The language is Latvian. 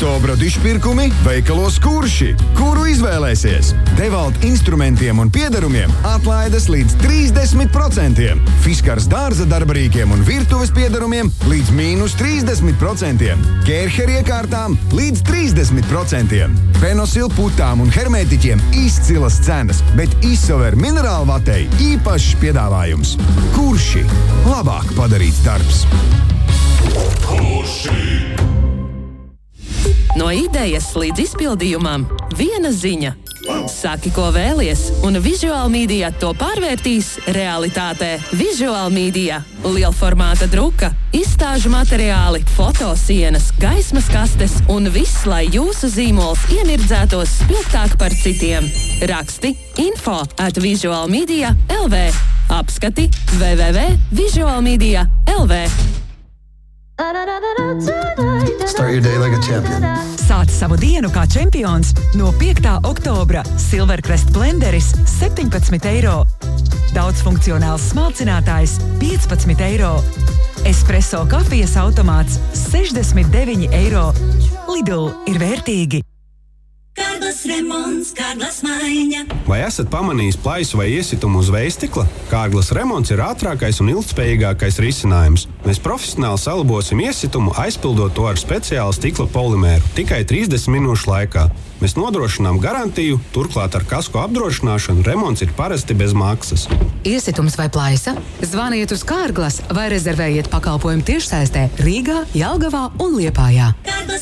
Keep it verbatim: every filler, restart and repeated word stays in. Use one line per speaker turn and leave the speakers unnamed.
Oktobra dišpirkumi veikalos Kurši, kuru izvēlēsies. Devalt instrumentiem un piederumiem atlaides līdz trīsdesmit procentiem. Fiskars dārza darbarīkiem un virtuves piederumiem līdz mīnus trīsdesmit procentiem. Kērher iekārtām līdz trīsdesmit procentiem. Penosil putām un hermētiķiem izcilas cenas, bet Isover minerālu vatei īpašs piedāvājums. Kurši? Labāk padarīts darbs. Kurši?
No idejas līdz izpildījumam viena ziņa. Saki, ko vēlies, un Visual Media to pārvērtīs realitātē. Visual Media – lielformāta druka, izstāžu materiāli, fotosienas, gaismas kastes un viss, lai jūsu zīmols iemirdzētos spilgtāk par citiem. Raksti info at visualmedia dot l v. Apskati w w w dot visualmedia dot l v.
Start your day like a champion.
Sāc savu dienu kā čempions no piektā oktobra. Silvercrest blenderis septiņpadsmit eiro. Daudzfunkcionāls smalcinātājs piecpadsmit eiro. Espresso kafijas automāts sešdesmit deviņi eiro. Lidl ir vērtīgi.
Kārglas remonts, Kārglas maiņa.
Vai esat pamanījis plaisu vai iesitumu uz vējstikla? Kārglas remonts ir ātrākais un ilgtspējīgākais risinājums. Mēs profesionāli salabosim iesitumu, aizpildot to ar speciālu stikla polimēru tikai trīsdesmit minūšu laikā. Mēs nodrošinām garantiju, turklāt ar kasko apdrošināšanu remonts ir parasti bez maksas.
Iesitums vai plaisa? Zvaniet uz Kārglas vai rezervējiet pakalpojumu tiešsaistē Rīgā, Jelgavā un Liepājā.
Kārglas